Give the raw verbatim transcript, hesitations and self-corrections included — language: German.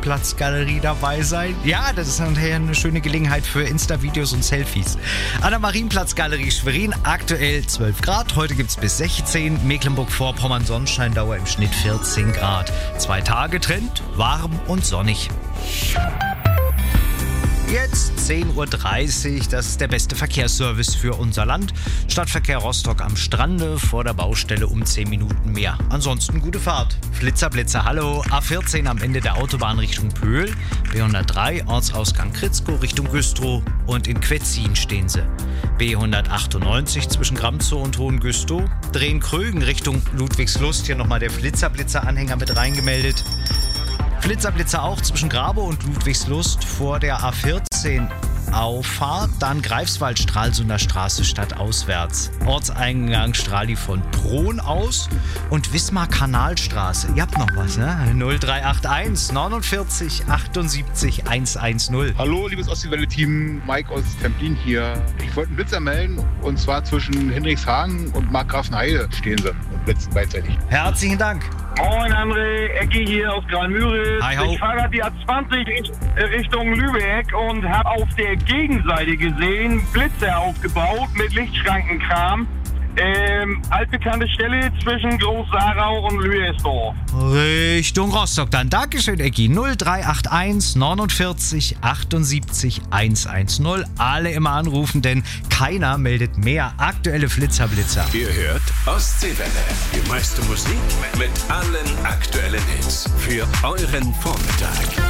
Marienplatz-Galerie dabei sein. Ja, das ist nachher eine schöne Gelegenheit für Insta-Videos und Selfies. An der Marienplatz-Galerie Schwerin aktuell zwölf Grad. Heute gibt es bis sechzehn. Mecklenburg-Vorpommern Sonnenscheindauer im Schnitt vierzehn Grad. Zwei Tage Trend, warm und sonnig. Jetzt zehn Uhr dreißig, das ist der beste Verkehrsservice für unser Land. Stadtverkehr Rostock am Strande, vor der Baustelle um zehn Minuten mehr. Ansonsten gute Fahrt. Flitzer, Blitzer, hallo. A vierzehn am Ende der Autobahn Richtung Pöhl. B hundertdrei Ortsausgang Kritzkow Richtung Güstrow und in Quetzin stehen sie. B hundertachtundneunzig zwischen Gramzow und Hohengüstow. Drehen Krögen Richtung Ludwigslust. Hier nochmal der Flitzer, Blitzer Anhänger mit reingemeldet. Flitzer, Blitzer auch zwischen Grabow und Ludwigslust vor der A vierzehn Auffahrt, dann Greifswald, Stralsunder Straße stadtauswärts. Ortseingang Strali von Prohn aus und Wismar Kanalstraße. Ihr habt noch was, ne? null drei acht eins neunundvierzig achtundsiebzig hundertzehn. Hallo, liebes Ostseewelle-Team, Mike aus Templin hier. Ich wollte einen Blitzer melden und zwar zwischen Hinrichshagen und Markgrafenheide stehen sie und blitzen beidseitig. Herzlichen Dank. Moin André, Ecki hier aus Graal-Müritz. Hi, ho. Ich fahre gerade die A zwanzig Richtung Lübeck und habe auf der Gegenseite gesehen, Blitze aufgebaut mit Lichtschrankenkram. Ähm, altbekannte Stelle zwischen Groß-Sarau und Lüesdorf. Richtung Rostock dann. Dankeschön, Ecki. null drei acht eins neunundvierzig achtundsiebzig hundertzehn. Alle immer anrufen, denn keiner meldet mehr aktuelle Flitzerblitzer. Ihr hört Ostseewelle. Die meiste Musik mit allen aktuellen Hits für euren Vormittag.